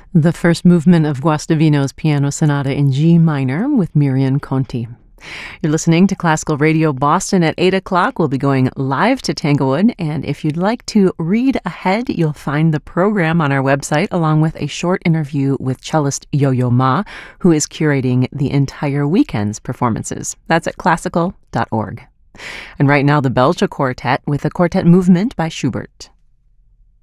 The first movement of Guastavino's Piano Sonata in G minor with Miriam Conti. You're listening to Classical Radio Boston at 8 o'clock. We'll be going live to Tanglewood, and if you'd like to read ahead, you'll find the program on our website, along with a short interview with cellist Yo-Yo Ma, who is curating the entire weekend's performances. That's at classical.org. And right now, the Belgian Quartet with a quartet movement by Schubert.